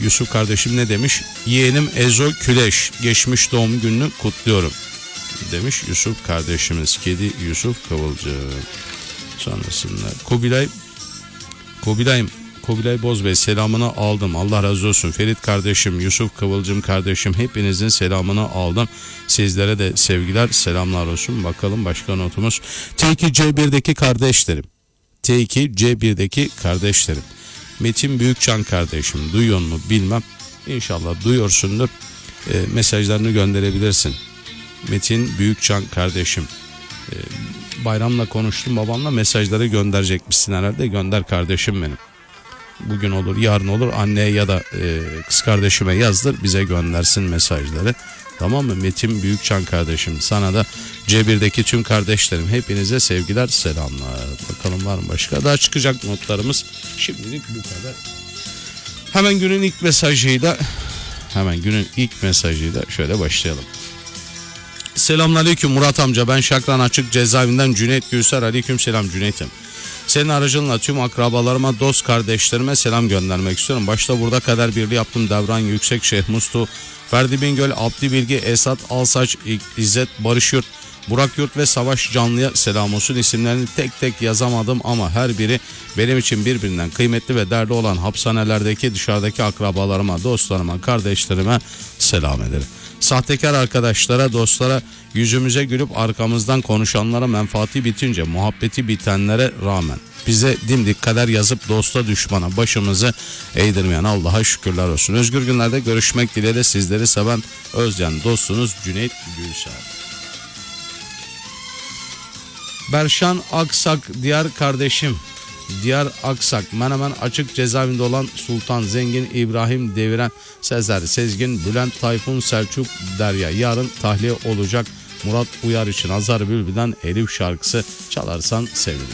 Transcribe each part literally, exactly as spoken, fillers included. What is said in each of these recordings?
Yusuf kardeşim ne demiş? Yeğenim Ezo Küleş geçmiş doğum gününü kutluyorum demiş Yusuf kardeşimiz. Kedi Yusuf Kıvılcım. Sonrasında Kubilay Kubilay'ım Kubilay Bozbey selamını aldım. Allah razı olsun. Ferit kardeşim, Yusuf Kıvılcım kardeşim hepinizin selamını aldım. Sizlere de sevgiler, selamlar olsun. Bakalım başka notumuz. T iki C bir'deki kardeşlerim. T iki C bir'deki kardeşlerim. Metin Büyükcan kardeşim duyuyor mu bilmem. İnşallah duyuyorsundur. E, mesajlarını gönderebilirsin. Metin Büyükcan kardeşim. E, bayramla konuştum babamla, mesajları gönderecekmişsin herhalde. Gönder kardeşim benim. Bugün olur, yarın olur, anneye ya da e, kız kardeşime yazdır, bize göndersin mesajları. Tamam mı? Metin Büyükcan kardeşim, sana da C bir'deki tüm kardeşlerim hepinize sevgiler, selamlar. Bakalım var mı başka? Daha çıkacak notlarımız. Şimdilik bu kadar. Hemen günün ilk mesajıyla hemen günün ilk mesajıyla şöyle başlayalım. Selamünaleyküm Murat amca, ben Şakran Açık Cezaevinden Cüneyt Gülser. Aleyküm selam Cüneyt'im. Senin aracınla tüm akrabalarıma, dost kardeşlerime selam göndermek istiyorum. Başta burada kader birliği yaptım. Devran Yüksek, Şeyh Mustu, Ferdi Bingöl, Abdi Bilgi, Esat Alsaç, İzzet Barış Yurt, Burak Yurt ve Savaş Canlı'ya selam olsun. İsimlerini tek tek yazamadım ama her biri benim için birbirinden kıymetli ve değerli olan hapishanelerdeki, dışarıdaki akrabalarıma, dostlarıma, kardeşlerime selam ederim. Sahtekar arkadaşlara, dostlara, yüzümüze gülüp arkamızdan konuşanlara, menfaati bitince muhabbeti bitenlere rağmen bize dimdik kader yazıp dosta düşmana başımızı eğdirmeyen Allah'a şükürler olsun. Özgür günlerde görüşmek dileğiyle sizleri seven özcan dostunuz Cüneyt Gülser. Berşan Aksak diğer kardeşim. Diyar Aksak, Menemen Açık Cezaevinde olan Sultan Zengin, İbrahim Deviren, Sezer Sezgin, Bülent Tayfun, Selçuk Derya. Yarın tahliye olacak Murat Uyar için Hazar Bülbül'den Elif şarkısı çalarsan sevinirim.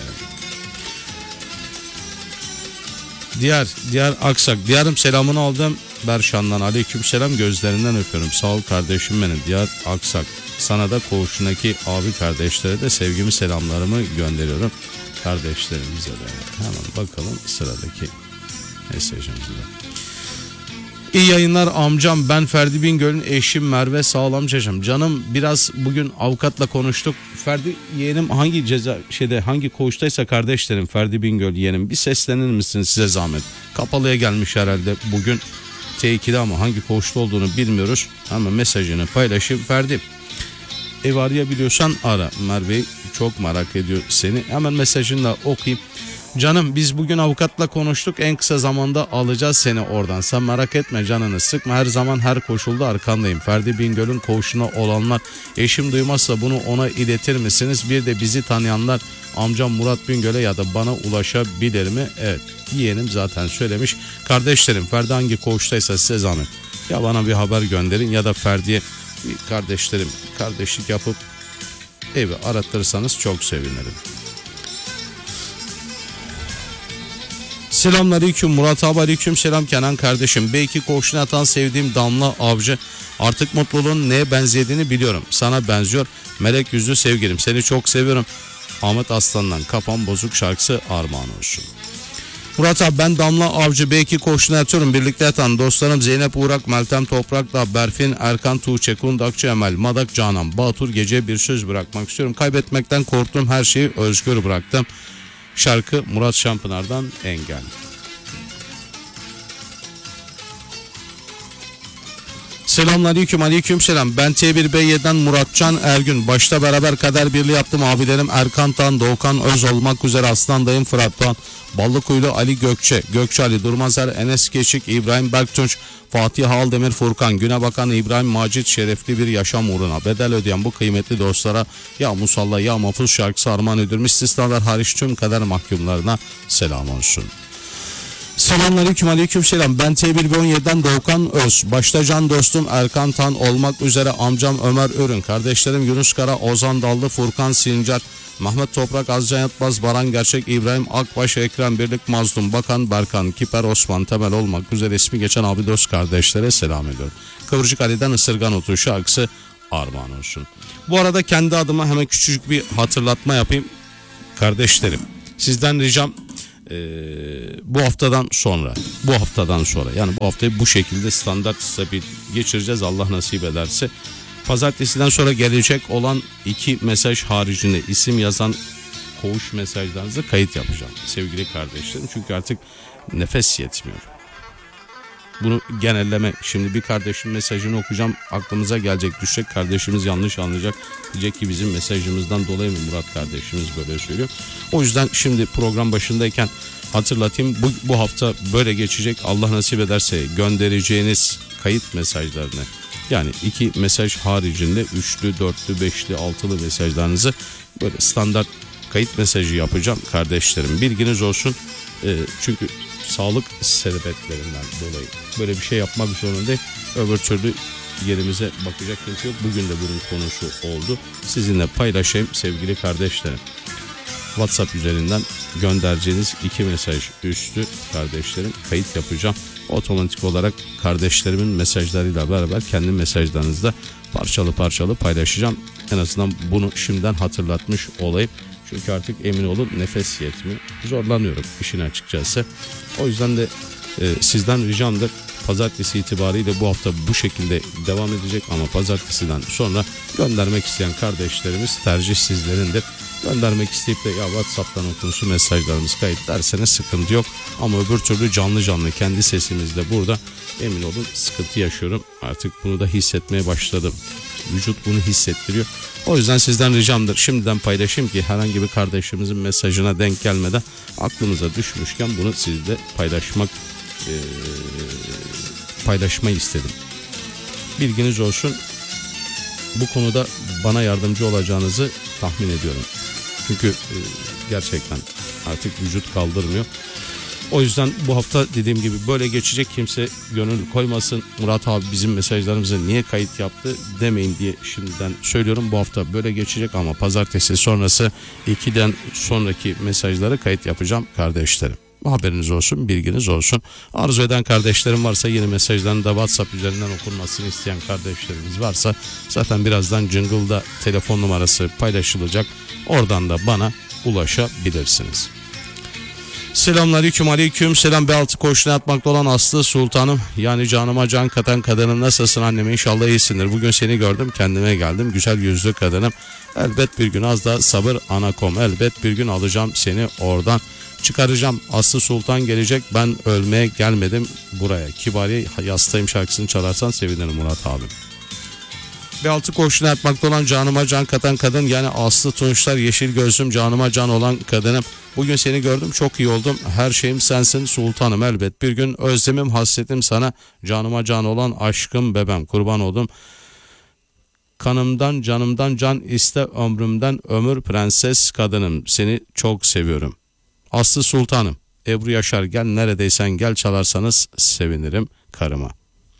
Diğer, diğer Aksak, Diyarım selamını aldım Berşan'dan. Aleyküm selam, gözlerinden öpüyorum. Sağ ol kardeşim benim. Diyar Aksak, sana da koğuşundaki abi kardeşlere de sevgimi, selamlarımı gönderiyorum. Kardeşlerimize de. Hemen bakalım sıradaki mesajımıza. İyi yayınlar amcam, ben Ferdi Bingöl'ün eşim Merve Sağlamcacığım. Canım biraz bugün avukatla konuştuk. Ferdi yeğenim hangi ceza şeyde hangi koğuştaysa kardeşlerim, Ferdi Bingöl yeğenim, bir seslenir misin size zahmet? Kapalıya gelmiş herhalde bugün T iki'de ama hangi koğuşta olduğunu bilmiyoruz. Ama mesajını paylaşayım. Ferdi, ev arayabiliyorsan ara. Merve çok merak ediyor seni. Hemen mesajını da okuyayım. Canım biz bugün avukatla konuştuk. En kısa zamanda alacağız seni oradan. Sen merak etme, canını sıkma. Her zaman her koşulda arkandayım. Ferdi Bingöl'ün koğuşuna olanlar, eşim duymazsa bunu ona iletir misiniz? Bir de bizi tanıyanlar amcam Murat Bingöl'e ya da bana ulaşabilir mi? Evet, yeğenim zaten söylemiş. Kardeşlerim, Ferdi hangi koğuştaysa size zahmet ya bana bir haber gönderin ya da Ferdi'ye kardeşlerim kardeşlik yapıp evi arattırırsanız çok sevinirim. Selamünaleyküm Murat abi, aleyküm selam Kenan kardeşim. Belki koğuşuna atan sevdiğim Damla Avcı. Artık mutluluğun neye benzediğini biliyorum. Sana benziyor. Melek yüzlü sevgilim, seni çok seviyorum. Ahmet Aslan'dan Kafam Bozuk şarkısı armağan olsun. Murat abi, ben Damla Avcı, belki koğuşuna yatıyorum. Birlikte yatan dostlarım Zeynep Uğrak, Meltem Toprak'la Berfin, Erkan Tuğçe, Kundakçı Emel, Madak Canan, Batur Gece bir söz bırakmak istiyorum. Kaybetmekten korktum, her şeyi özgür bıraktım. Şarkı Murat Şampınar'dan Engel. Selamünaleyküm, aleyküm selam. Ben T bir B Y'den Muratcan Ergün. Başta beraber kader birliği yaptım. Abilerim Erkan Tan, Doğukan Öz olmak üzere Aslan dayım Fırat Doğan, Ballıkuyulu Ali Gökçe, Gökçe Ali Durmazer, Enes Geçik, İbrahim Berktunç, Fatih Haldemir Furkan, Güne Bakan İbrahim Macit, şerefli bir yaşam uğruna bedel ödeyen bu kıymetli dostlara ya Musalla ya Mafuz şarkısı armağan ediyorum. İstisnalar hariç tüm kader mahkumlarına selam olsun. Selamünaleyküm, aleyküm selam. Ben T bir B on yedi'den Doğukan Öz. Başta can dostum Erkan Tan olmak üzere amcam Ömer Ürün, kardeşlerim Yunus Kara, Ozan Dallı, Furkan Sincar, Mehmet Toprak, Azcan Yatmaz, Baran Gerçek, İbrahim Akbaş, Ekrem Birlik, Mazlum Bakan, Berkan, Kiper, Osman Temel olmak üzere ismi geçen abi dost kardeşlere selam ediyorum. Kıvırcık Ali'den Isırgan Otu şarkısı armağan olsun. Bu arada kendi adıma hemen küçücük bir hatırlatma yapayım. Kardeşlerim, sizden ricam Ee, bu haftadan sonra bu haftadan sonra yani bu haftayı bu şekilde standart stabil geçireceğiz Allah nasip ederse. Pazartesiden sonra gelecek olan iki mesaj haricinde isim yazan koğuş mesajlarınızı kayıt yapacağım sevgili kardeşlerim. Çünkü artık nefes yetmiyor. Bunu genelleme, şimdi bir kardeşin mesajını okuyacağım, aklımıza gelecek, düşecek, kardeşimiz yanlış anlayacak, diyecek ki bizim mesajımızdan dolayı mı Murat kardeşimiz böyle söylüyor. O yüzden şimdi program başındayken hatırlatayım, bu, bu hafta böyle geçecek. Allah nasip ederse göndereceğiniz kayıt mesajlarını, yani iki mesaj haricinde üçlü, dörtlü, beşli, altılı mesajlarınızı böyle standart kayıt mesajı yapacağım kardeşlerim. Bilginiz olsun. E, çünkü sağlık sebeplerinden dolayı böyle bir şey yapmak zorundayım. Öbür türlü yerimize bakacak kimse yok. Bugün de bunun konusu oldu. Sizinle paylaşayım sevgili kardeşlerim. WhatsApp üzerinden göndereceğiniz iki mesaj üstü kardeşlerim kayıt yapacağım. Otomatik olarak kardeşlerimin mesajlarıyla beraber kendi mesajlarınızda parçalı parçalı paylaşacağım. En azından bunu şimdiden hatırlatmış olayım. Çünkü artık emin olun nefes yetmiyor. Zorlanıyorum işin açıkçası. O yüzden de e, sizden ricamdır. Pazartesi itibariyle bu hafta bu şekilde devam edecek ama pazartesiden sonra göndermek isteyen kardeşlerimiz tercih sizlerindir. Göndermek isteyip de ya WhatsApp'tan okunsun mesajlarımız kayıt derseniz sıkıntı yok. Ama öbür türlü canlı canlı kendi sesimizde burada emin olun sıkıntı yaşıyorum. Artık bunu da hissetmeye başladım. Vücut bunu hissettiriyor. O yüzden sizden ricamdır. Şimdiden paylaşayım ki herhangi bir kardeşimizin mesajına denk gelmeden aklımıza düşmüşken bunu sizle paylaşmak e, paylaşmayı istedim. Bilginiz olsun. Bu konuda bana yardımcı olacağınızı tahmin ediyorum. Çünkü e, gerçekten artık vücut kaldırmıyor. O yüzden bu hafta dediğim gibi böyle geçecek, kimse gönül koymasın. Murat abi bizim mesajlarımızı niye kayıt yaptı demeyin diye şimdiden söylüyorum. Bu hafta böyle geçecek ama pazartesi sonrası ikiden sonraki mesajları kayıt yapacağım kardeşlerim. Haberiniz olsun, bilginiz olsun. Arzu eden kardeşlerim varsa yeni mesajların da WhatsApp üzerinden okunmasını isteyen kardeşlerimiz varsa zaten birazdan jingle'da telefon numarası paylaşılacak. Oradan da bana ulaşabilirsiniz. Selamünaleyküm, aleyküm selam. B altı koşuna atmakta olan Aslı Sultanım, yani canıma can katan kadınım, nasılsın annem? İnşallah iyisindir. Bugün seni gördüm, kendime geldim. Güzel yüzlü kadınım. Elbet bir gün, az da sabır anakom. Elbet bir gün alacağım seni oradan. Çıkaracağım. Aslı Sultan gelecek. Ben ölmeye gelmedim buraya. Kibariye yastayım şarkısını çalarsan sevinirim Murat abim. B altı koşuna atmakta olan canıma can katan kadın, yani Aslı Tunçlar, yeşil gözlüm, canıma can olan kadınım. Bugün seni gördüm, çok iyi oldum. Her şeyim sensin sultanım. Elbet bir gün özlemim, hasretim sana. Canıma can olan aşkım bebem, kurban oldum. Kanımdan canımdan can iste, ömrümden ömür, prenses kadınım. Seni çok seviyorum. Aslı Sultanım. Ebru Yaşar, gel neredeysen gel, çalarsanız sevinirim karıma.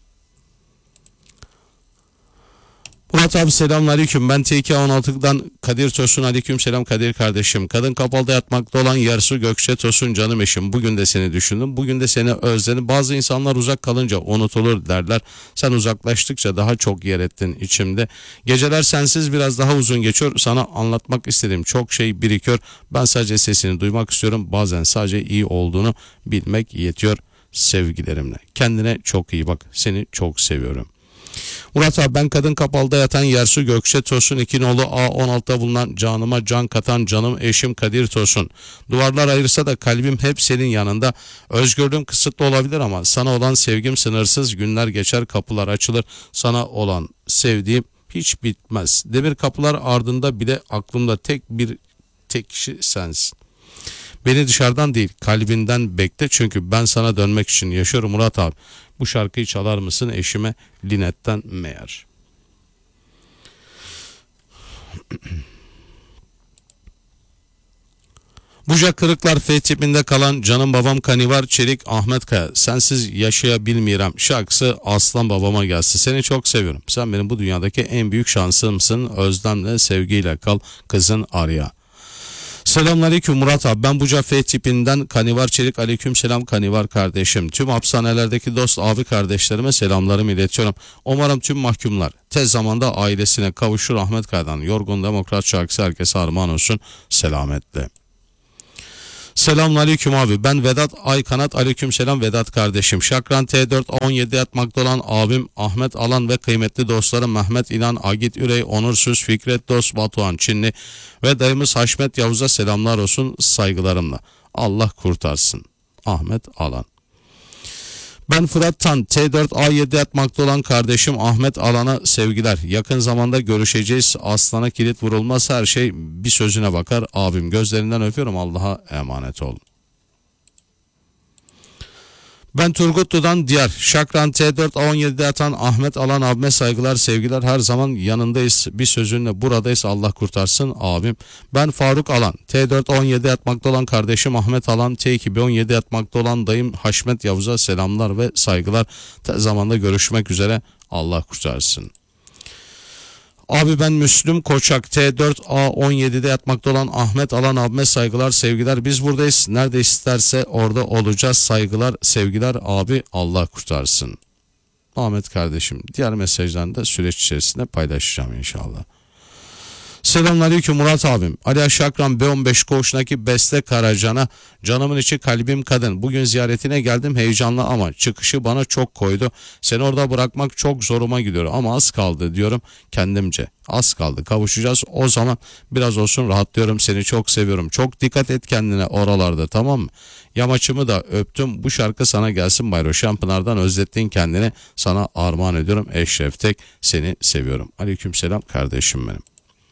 Murat abi selamünaleyküm. Ben T K on altıdan Kadir Tosun. Aleyküm selam Kadir kardeşim. Kadın kapalıda yatmakta olan Yarsu Gökçe Tosun, canım eşim. Bugün de seni düşündüm. Bugün de seni özledim. Bazı insanlar uzak kalınca unutulur derler. Sen uzaklaştıkça daha çok yer ettin içimde. Geceler sensiz biraz daha uzun geçiyor. Sana anlatmak istediğim çok şey birikiyor. Ben sadece sesini duymak istiyorum. Bazen sadece iyi olduğunu bilmek yetiyor sevgilerimle. Kendine çok iyi bak. Seni çok seviyorum. Murat abi, ben kadın kapalıda yatan Yersu Gökçe Tosun, iki nolu A on altıda bulunan canıma can katan canım eşim Kadir Tosun. Duvarlar ayırsa da kalbim hep senin yanında. Özgürlüğüm kısıtlı olabilir ama sana olan sevgim sınırsız. Günler geçer, kapılar açılır. Sana olan sevdiğim hiç bitmez. Demir kapılar ardında bile aklımda tek bir tek kişi sensin. Beni dışarıdan değil, kalbinden bekle, çünkü ben sana dönmek için yaşıyorum Murat abi. Bu şarkıyı çalar mısın eşime? Linet'ten meğer. Bucak Kırıklar F tipinde kalan canım babam Kanivar Çelik Ahmet Kaya. Sensiz yaşayabilmiyorum şarkısı aslan babama gelsin. Seni çok seviyorum. Sen benim bu dünyadaki en büyük şansımsın. Özlemle sevgiyle kal kızın Arya. Selamünaleyküm Murat abi, ben Buca F tipinden Kanivar Çelik. Aleyküm selam Kanivar kardeşim. Tüm hapishanelerdeki dost abi kardeşlerime selamlarımı iletiyorum. Umarım tüm mahkumlar tez zamanda ailesine kavuşur. Ahmet Kaya'dan Yorgun Demokrat şarkısı herkese armağan olsun, selametle. Selamünaleyküm abi. Ben Vedat Aykanat. Aleykümselam Vedat kardeşim. Şakran T dört on yedi yatmakta olan abim Ahmet Alan ve kıymetli dostlarım Mehmet İnan, Agit Ürey, Onursuz, Fikret Dost, Batuhan Çinli ve dayımız Haşmet Yavuz'a selamlar olsun saygılarımla. Allah kurtarsın. Ahmet Alan. Ben Fırat Tan, T dört A yedi yatmakta olan kardeşim Ahmet Alan'a sevgiler. Yakın zamanda görüşeceğiz. Aslana kilit vurulmaz, her şey bir sözüne bakar. Abim gözlerinden öpüyorum, Allah'a emanet olun. Ben Turgutlu'dan Diyar. Şakran T dört A on yedi'de yatan Ahmet Alan abime saygılar sevgiler. Her zaman yanındayız. Bir sözünle buradayız. Allah kurtarsın abim. Ben Faruk Alan. T dört A on yedi'de yatmakta olan kardeşim Ahmet Alan. T iki B on yedi yatmakta olan dayım Haşmet Yavuz'a selamlar ve saygılar. Tez zamanda görüşmek üzere. Allah kurtarsın. Abi ben Müslüm Koçak. T dört A on yedi'de yatmakta olan Ahmet Alan abime saygılar sevgiler. Biz buradayız. Nerede isterse orada olacağız. Saygılar sevgiler abi, Allah kurtarsın. Ahmet kardeşim, diğer mesajlarını da süreç içerisinde paylaşacağım inşallah. Selamünaleyküm Murat abim. Ali Şakran B on beş koğuşundaki Beste Karacan'a, canımın içi kalbim kadın. Bugün ziyaretine geldim, heyecanlı ama çıkışı bana çok koydu. Seni orada bırakmak çok zoruma gidiyor ama az kaldı diyorum kendimce. Az kaldı, kavuşacağız, o zaman biraz olsun rahatlıyorum. Seni çok seviyorum. Çok dikkat et kendine oralarda, tamam mı? Yamaçımı da öptüm. Bu şarkı sana gelsin Bayro Şampınar'dan, özlettin kendini. Sana armağan ediyorum. Eşref Tek, seni seviyorum. Aleykümselam kardeşim benim.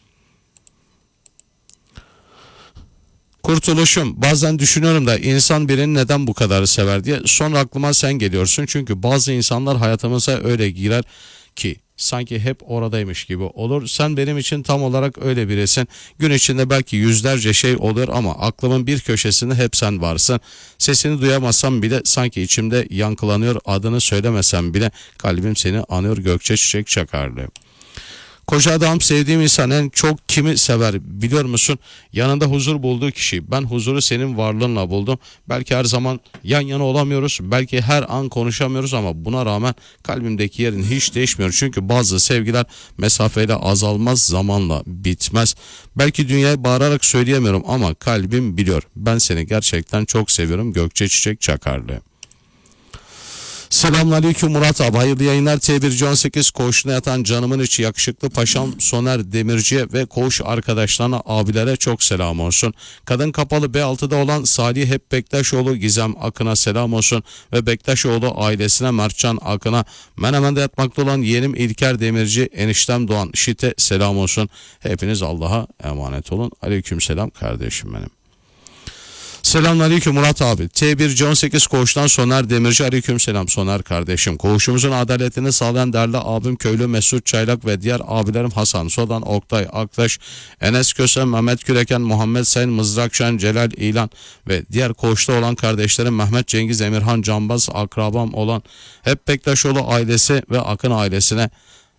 Kurtuluşum. Bazen düşünüyorum da insan birini neden bu kadar sever diye. Sonra aklıma sen geliyorsun. Çünkü bazı insanlar hayatımıza öyle girer ki sanki hep oradaymış gibi olur. Sen benim için tam olarak öyle birisin. Gün içinde belki yüzlerce şey olur ama aklımın bir köşesinde hep sen varsın. Sesini duyamasam bile sanki içimde yankılanıyor. Adını söylemesem bile kalbim seni anıyor. Gökçe Çiçek Çakarlı. Koca adam, sevdiğim insan en çok kimi sever biliyor musun? Yanında huzur bulduğu kişi. Ben huzuru senin varlığınla buldum. Belki her zaman yan yana olamıyoruz. Belki her an konuşamıyoruz ama buna rağmen kalbimdeki yerin hiç değişmiyor. Çünkü bazı sevgiler mesafeyle azalmaz, zamanla bitmez. Belki dünyaya bağırarak söyleyemiyorum ama kalbim biliyor. Ben seni gerçekten çok seviyorum. Gökçe Çiçek Çakarlı. Selamünaleyküm Murat abi. Hayırlı yayınlar. T bir on sekiz koğuşuna yatan canımın içi yakışıklı paşam Soner Demirci'ye ve koğuş arkadaşlarına, abilere çok selam olsun. Kadın kapalı B altı'da olan Salih Hep Bektaşoğlu Gizem Akın'a selam olsun ve Bektaşoğlu ailesine, Mertcan Akın'a, Menemen'de yatmakta olan yeğenim İlker Demirci, eniştem Doğan Şit'e selam olsun. Hepiniz Allah'a emanet olun. Aleykümselam kardeşim benim. Selamünaleyküm Murat abi. T bir on sekiz koğuştan Soner Demirci. Aleykümselam Soner kardeşim. Koğuşumuzun adaletini sağlayan değerli abim Köylü Mesut Çaylak ve diğer abilerim Hasan Sodan, Oktay Aktaş, Enes Köse, Mehmet Küreken, Muhammed Sayın Mızrakşen, Celal İlan ve diğer koğuşta olan kardeşlerim Mehmet Cengiz, Emirhan Cambaz, akrabam olan Hep Bektaşoğlu ailesi ve Akın ailesine,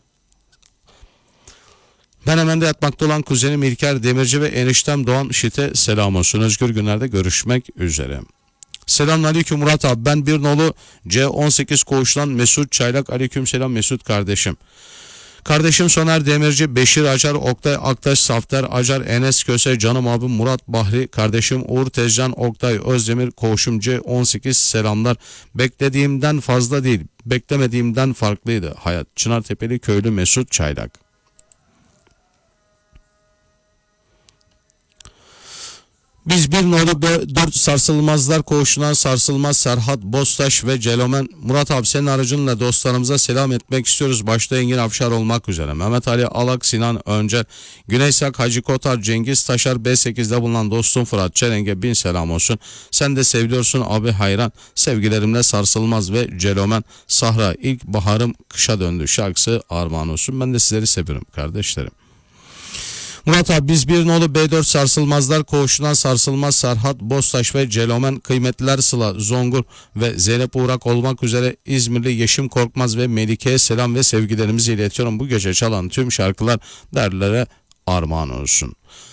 ben hemen de yatmakta olan kuzenim İlker Demirci ve eniştem Doğan Şit'e selam olsun. Özgür günlerde görüşmek üzere. Selamünaleyküm Murat abi. Ben bir nolu C on sekiz koğuştan Mesut Çaylak. Aleykümselam Mesut kardeşim. Kardeşim Soner Demirci, Beşir Acar, Oktay Aktaş, Safter Acar, Enes Köse, canım abim Murat Bahri, kardeşim Uğur Tezcan, Oktay Özdemir, koğuşum C on sekiz selamlar. Beklediğimden fazla değil, beklemediğimden farklıydı hayat. Çınartepeli Köylü Mesut Çaylak. Biz bir nolu dört sarsılmazlar koğuşundan Sarsılmaz Serhat Bostaş ve Celomen. Murat abi, senin aracınla dostlarımıza selam etmek istiyoruz. Başta Engin Afşar olmak üzere. Mehmet Ali Alak, Sinan Öncel, Güneysak, Hacı Kotar, Cengiz Taşar, B sekiz'de bulunan dostum Fırat Çeleng'e bin selam olsun. Sen de seviliyorsun abi, hayran. Sevgilerimle Sarsılmaz ve Celomen. Sahra, ilk baharım kışa döndü şarkısı armağan olsun. Ben de sizleri seviyorum kardeşlerim. Murat abi, biz bir nolu B dört sarsılmazlar koğuşundan Sarsılmaz Serhat Bostaş ve Celomen, kıymetliler Sıla Zongur ve Zeynep Uğrak olmak üzere İzmirli Yeşim Korkmaz ve Melike'ye selam ve sevgilerimizi iletiyorum. Bu gece çalan tüm şarkılar derlere armağan olsun.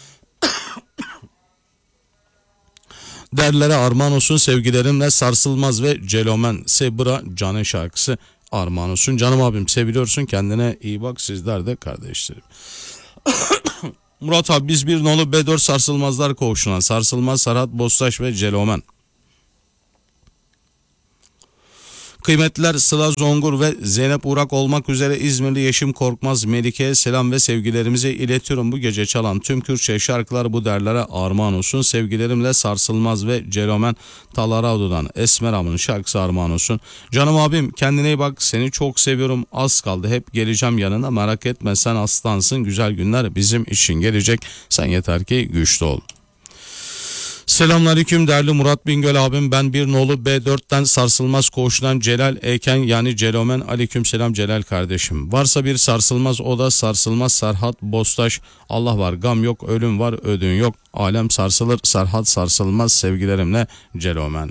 Derlere armağan olsun sevgilerimle Sarsılmaz ve Celomen Sebra Cane şarkısı armağan olsun. Canım abim, seviliyorsun, kendine iyi bak, sizler de kardeşlerim. Murat abi biz bir nolu B dört sarsılmazlar koğuşuna. Sarsılmaz Serhat Bostaş ve Celomen. Kıymetliler Sıla Zongur ve Zeynep Urak olmak üzere İzmirli Yeşim Korkmaz Melike'ye selam ve sevgilerimizi iletiyorum. Bu gece çalan tüm Kürtçe şarkılar bu derlere armağan olsun. Sevgilerimle Sarsılmaz ve Celomen Talarado'dan Esmer Am'ın şarkısı armağan olsun. Canım abim kendine iyi bak, seni çok seviyorum, az kaldı hep geleceğim yanına, merak etme sen aslansın, güzel günler bizim için gelecek, sen yeter ki güçlü ol. Selamünaleyküm değerli Murat Bingöl abim, ben bir nolu B dörtten Sarsılmaz koğuşundan Celal Eken yani Celomen. Aleyküm selam Celal kardeşim. Varsa bir sarsılmaz, o da Sarsılmaz Serhat Bostaş. Allah var, gam yok, ölüm var, ödün yok. Alem sarsılır, Serhat sarsılmaz. Sevgilerimle Celomen.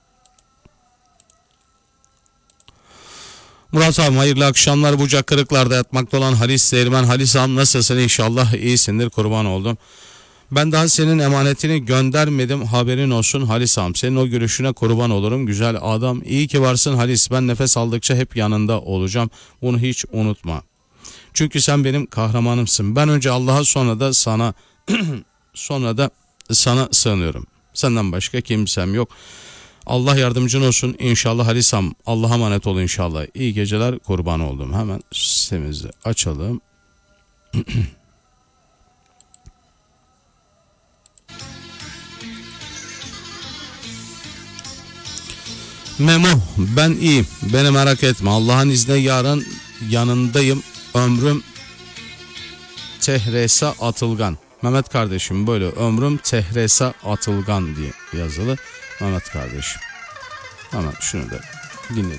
Murat abi hayırlı akşamlar. Bucak Kırıklar'da yatmakta olan Halis Değirmen. Halis ağam nasılsın? İnşallah iyisindir, kurban oldum. Ben daha senin emanetini göndermedim, haberin olsun Halis ağam. Senin o gülüşüne kurban olurum güzel adam. İyi ki varsın Halis, ben nefes aldıkça hep yanında olacağım. Bunu hiç unutma. Çünkü sen benim kahramanımsın. Ben önce Allah'a, sonra da sana sonra da sana sığınıyorum. Senden başka kimsem yok. Allah yardımcın olsun inşallah Halis ağam. Allah'a emanet ol inşallah. İyi geceler, kurban oldum. Hemen sitemizi açalım. Memo, ben iyiyim, beni merak etme, Allah'ın izniyle yarın yanındayım, ömrüm Tehresa Atılgan. Mehmet kardeşim böyle ömrüm Tehresa Atılgan diye yazılı. Mehmet kardeşim, hemen şunu da dinledim.